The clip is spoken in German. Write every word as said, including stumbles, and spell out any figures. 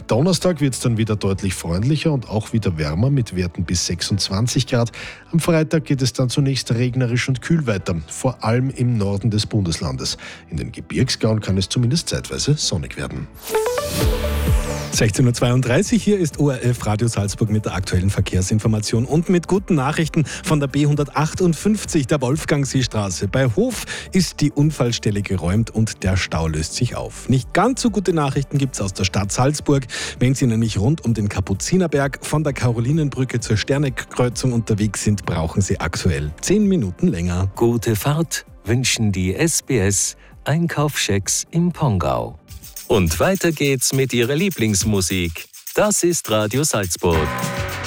Donnerstag wird es dann wieder deutlich freundlicher und auch wieder wärmer mit Werten bis sechsundzwanzig Grad. Am Freitag geht es dann zunächst regnerisch und kühl weiter, vor allem im Norden des Bundeslandes. In den Gebirgsgauen kann es zumindest zeitweise sonnig werden. sechzehn Uhr zweiunddreißig, hier ist O R F Radio Salzburg mit der aktuellen Verkehrsinformation und mit guten Nachrichten von der B hundertachtundfünfzig, der Wolfgangseestraße. Bei Hof ist die Unfallstelle geräumt und der Stau löst sich auf. Nicht ganz so gute Nachrichten gibt es aus der Stadt Salzburg. Wenn Sie nämlich rund um den Kapuzinerberg von der Karolinenbrücke zur Sterneckreuzung unterwegs sind, brauchen Sie aktuell zehn Minuten länger. Gute Fahrt wünschen die S B S Einkaufschecks im Pongau. Und weiter geht's mit Ihrer Lieblingsmusik. Das ist Radio Salzburg.